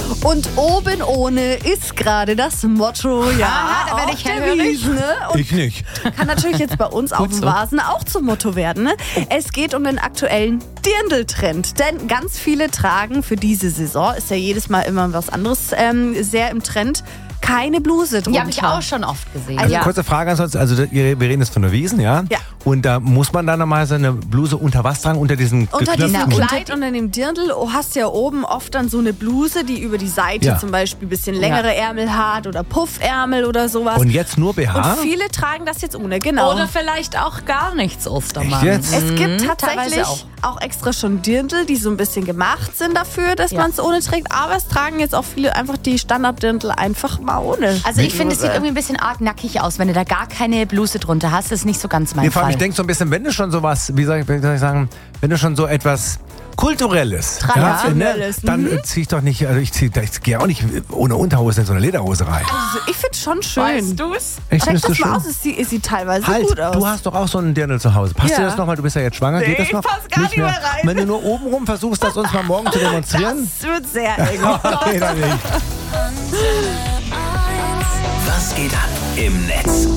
Und oben ohne ist gerade das Motto. Ja, da werde auf ich der hellhörig. Wiesn, ne? Und Ich nicht. kann natürlich jetzt bei uns auf dem Vasen auch zum Motto werden. Ne? Es geht um den aktuellen Dirndl-Trend. Denn ganz viele tragen für diese Saison, ist ja jedes Mal immer was anderes sehr im Trend, keine Bluse drunter. Die habe ich auch schon oft gesehen. Also, Kurze Frage ansonsten, also wir reden jetzt von der Wiesn, ja? Ja. Und da muss man dann normalerweise eine Bluse unter was tragen? Unter diesen Unter geknöpften... diesem unter Kleid, unter dem Dirndl, hast du ja oben oft dann so eine Bluse, die über die Seite Ja. zum Beispiel ein bisschen längere Ärmel hat oder Puffärmel oder sowas. Und jetzt nur BH? Und viele tragen das jetzt ohne, genau. Oder vielleicht auch gar nichts, Ostermann. Echt jetzt? Es gibt tatsächlich teilweise auch extra schon Dirndl, die so ein bisschen gemacht sind dafür, dass man es ohne trägt. Aber es tragen jetzt auch viele einfach die Standard-Dirndl einfach mal ohne. Also ich finde, es sieht irgendwie ein bisschen arg nackig aus, wenn du da gar keine Bluse drunter hast. Das ist nicht so ganz mein Vor allem, Fall. ich denke so ein bisschen, wenn du schon sowas, wie soll ich sagen, wenn du schon so etwas Kulturelles, Traditionelles, dann zieh ich doch nicht, also ich gehe auch nicht ohne Unterhose in so eine Lederhose rein. Also ich finde es schon schön. Weißt du's? Echt, Check findest du das mal schon? aus, es sieht teilweise Halt, gut aus. du hast doch auch so einen Dirndl zu Hause. Passt dir Ja. das nochmal? Du bist ja jetzt schwanger. Geht das ich noch? pass gar nicht mehr rein. Wenn du nur obenrum versuchst, das uns mal morgen zu demonstrieren. Das wird sehr eng. Okay, dann nicht. Was geht ab im Netz?